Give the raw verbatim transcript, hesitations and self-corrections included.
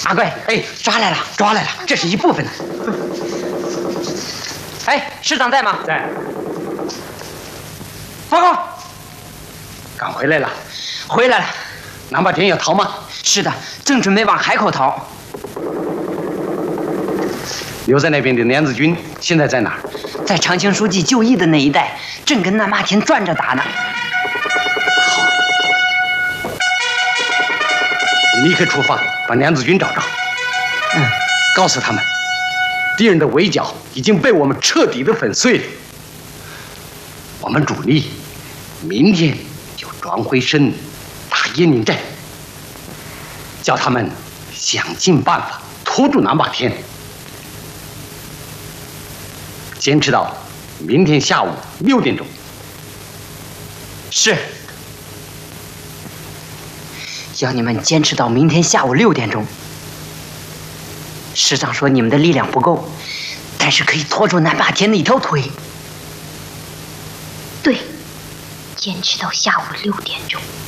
阿贵，哎，抓来了，抓来了，这是一部分的。哎，师长在吗？ 在。 报告， 赶回来了。 回来了。 南霸天要逃吗？ 是的，正准备往海口逃。 留在那边的梁子军现在在哪儿？ 在长青书记就义的那一带，正跟南霸天转着打呢。 立刻出发，把梁子军找着。 嗯， 告诉他们，敌人的围剿已经被我们彻底的粉碎了。我们主力明天就转回身打鄢陵寨，叫他们想尽办法拖住南霸天，坚持到明天下午六点钟。 是。要你们坚持到明天下午六点钟。师长说你们的力量不够，但是可以拖住南霸天的一条腿。 对，坚持到下午六点钟。